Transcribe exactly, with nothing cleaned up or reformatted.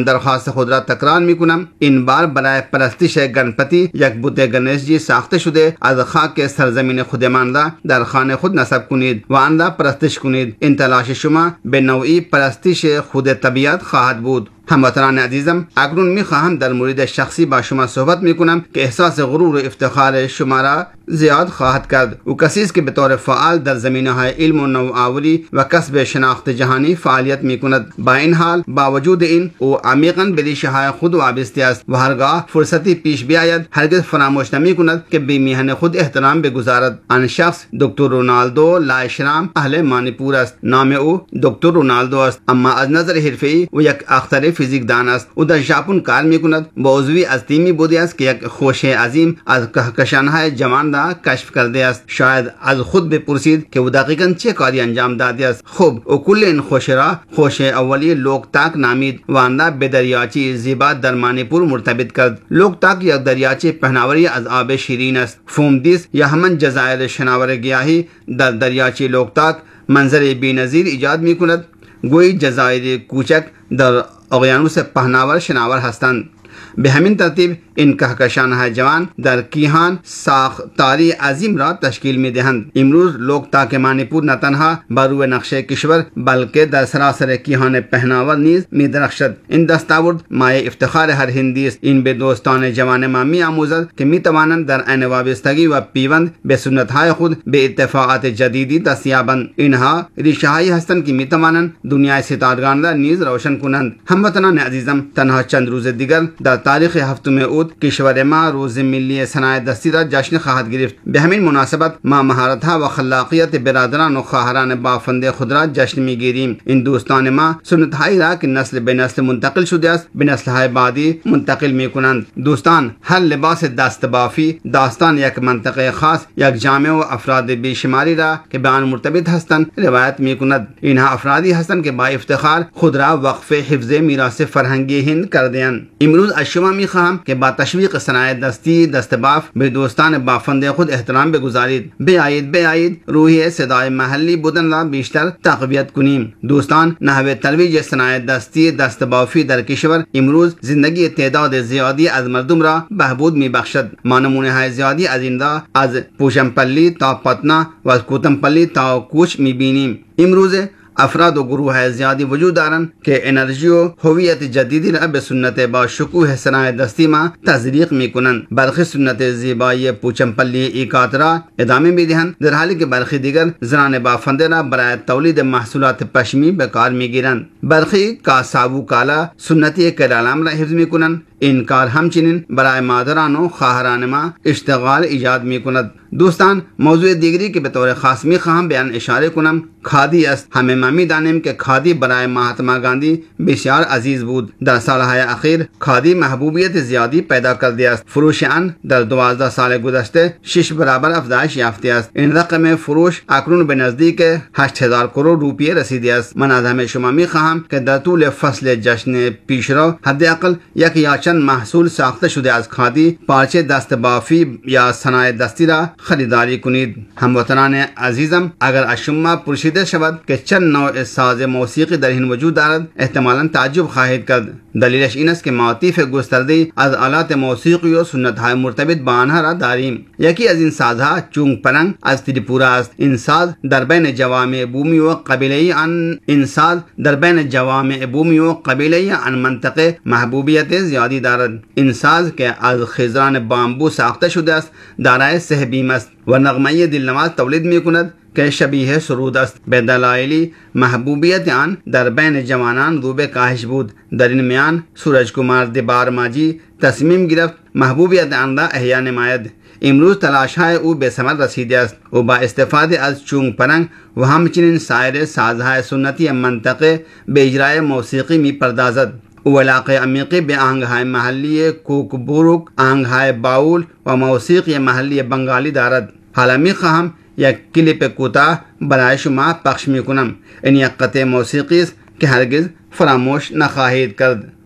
हम दरख्वास्त खुद را تکرار میکنم این بار برای پرستش گणपति یک بت گणیش جی ساخته شده از خاک سرزمین خودمان را در خانه خود نصب کنید و آن را پرستش کنید. این تلاش شما به نوعی پرستش خود طبیعت خواهد بود. هموطنان عزیزم، اکنون میخواهم در مورد شخصی با شما صحبت میکنم که احساس غرور و افتخار شما را زیاد خواهد کرد. او کسی است که به طور فعال در زمینه های علم و نوآوری و کسب شناخت جهانی فعالیت میکند. با این حال باوجود این او عمیقاً به ریشه های خود وابسته است و هرگاه فرصتی پیش بیاید هرگز فراموش نمیکند که به میهن خود احترام بگذارد. آن شخص دکتر رونالدو لایشرام اهل مانیپور است. نام او دکتر رونالدو است، اما از نظر حرفه‌ای او یک اختر فیزیک دان است. او در ژاپن کار میکند. با عضوی از تیمی بوده است که یک خوشه عظیم از کهکشان‌های جوان را کشف کرده است. شاید از خود بپرسید که او دقیقاً چه کاری انجام داده است. خب او کل این خوشه را خوشه اولی لوکتاک نامید و آن را به دریاچه زیبا در مانیپور مرتبط کرد. لوکتاک یک دریاچه پهناوری از آب شیرین است. فومدیس یا همان جزایر شناور گیاهی در دریاچه لوکتاک منظر بی‌نظیر ایجاد میکند، گویی جزایر کوچک در اقیانوس پهناور شناور هستند. به همین ترتیب این کهکشان‌های جوان در کیهان ساختاری عظیم را تشکیل می‌دهند. امروز لوکتاک مانیپور نه تنها بر روی نقشه کشور بلکه در سراسر کیهان پهناور نیز می‌درخشد. این دستاورد مایه افتخار هر هندی است. این به دوستان جوان ما می‌آموزد که می‌توانند در عین وابستگی و پیوند به سنت‌های خود به اتفاقات جدیدی دست یابند. اینها ریشه‌هایی هستند که می‌توانند دنیای ستارگان را نیز روشن کنند. هموطنان عزیزم، تنها چند روز دیگر در تاریخ هفتم اوت کشور ما روز ملی صنایع دستی را جشن خواهد گرفت. به همین مناسبت ما مهارت‌ها و خلاقیت برادران و خواهران بافند خود را جشن می‌گیریم. این دوستان ما سنت‌هایی را که نسل به نسل منتقل شده است به نسل‌های بعدی منتقل می‌کنند. دوستان، هر لباس دست بافی داستان یک منطقه خاص، یک جامعه و افراد بیشماری را که به آن مرتبط هستند روایت می‌کند. اینها افرادی هستند که با افتخار خود را وقف حفظ میراث فرهنگی هند کرده‌اند. امروز از شما می‌خواهم که با تشویق صنایع دستی دست باف به دوستان بافند خود احترام بگذارید. بیایید بیایید روحیه صدای محلی بودن را بیشتر تقویت کنیم. دوستان، نحوه ترویج صنایع دستی دست بافی در کشور امروز زندگی تعداد زیادی از مردم را بهبود میبخشد. ما نمونه های زیادی از این را از پوشمپلی تا پتنا و از کوتمپلی تا کوچ میبینیم. امروز افراد و گروه زیادی وجود دارند که انرژی و هویت جدیدی را به سنت با شکوه صنایع دستی ما تزریق میکنند. برخی سنت زیبایی پوچمپلی ایکات را ادامه میدهند، در حالی که برخی دیگر زنان بافنده را برای تولید محصولات پشمی به کار میگیرند. برخی کاساوو کالا سنتی کرالام را حفظ میکنند. این کار همچنین برای مادران و خواهران ما اشتغال ایجاد میکند. دوستان، موضوع دیگری که به طور خاص میخواهم به آن اشاره کنم کھادی است. همه ما میدانیم که کھادی برای مهاتما گاندی بسیار عزیز بود. در سالهای اخیر کھادی محبوبیت زیادی پیدا کرده است. فروش آن در دوازده سال گذشته شش برابر افزایش یافته است. این رقم فروش اکنون به نزدیک هشت هزار کروڑ روپیه رسیده است. من از همه شما میخواهم که در طول فصل جشن پیشرو حداقل یک یا چند محصول ساخته شده از کھادی پارچه دست بافی یا صنایع دستی را خریداری کنید. هموطنان عزیزم، اگر از شما پرسیده شود که چند نوع ساز موسیقی در این وجود دارد احتمالاً تعجب خواهید کرد. دلیلش این است که موتیف گسترده از آلات موسیقی و سنت‌های مرتبط با آنها را داریم. یکی از این سازها چونگ پرنگ از تریپورا است. این ساز در بین جوامع بومی و قبیله آن این ساز در بین جوامع بومی و قبیله آن منطقه محبوبیت زیادی دارد. این ساز که از خیزران بامبو ساخته شده است دارای سه بیم است و نغمه دلنواز تولید می‌کند که شبیه سرود است. به دلایلی محبوبیت آن در بین جوانان رو به کاهش بود. در این میان سورج کمار دیبار ماجی تصمیم گرفت محبوبیت آن را احیا نماید. امروز تلاش‌های او به ثمر رسیده است و با استفاده از چونگ پرنگ و همچنین سایر سازهای سنتی منطقه به اجرای موسیقی می‌پردازد. او علاقه عمیقی به آهنگ‌های محلی کوکبوروک، آهنگ‌های باول و موسیقی محلی بنگالی دارد. حالا می‌خواهم یک کلیپ کوتاه برای شما پخش می‌کنم. این یک قطعه موسیقی است که هرگز فراموش نخواهید کرد.